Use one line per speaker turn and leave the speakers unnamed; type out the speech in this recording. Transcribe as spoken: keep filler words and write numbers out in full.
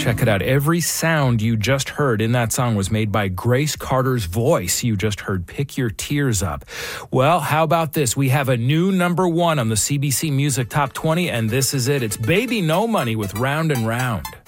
Check it out. Every sound you just heard in that song was made by Grace Carter's voice. You just heard Pick Your Tears Up. Well, how about this? We have a new number one on the C B C Music Top twenty, and this is it. It's Baby No Money with Round and Round.